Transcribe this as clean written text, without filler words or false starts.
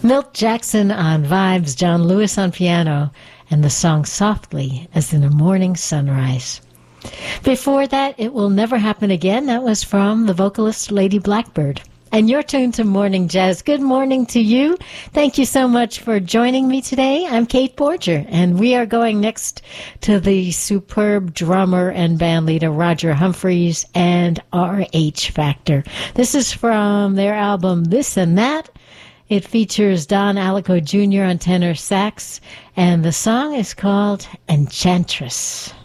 Milt Jackson on vibes, John Lewis on piano, and the song Softly as in a Morning Sunrise. Before that, It Will Never Happen Again. That was from the vocalist Lady Blackbird. And you're tuned to Morning Jazz. Good morning to you. Thank you so much for joining me today. I'm Kate Borger, and we are going next to the superb drummer and bandleader Roger Humphreys and RH Factor. This is from their album This and That. It features Don Alico Jr. on tenor sax, and the song is called Enchantress.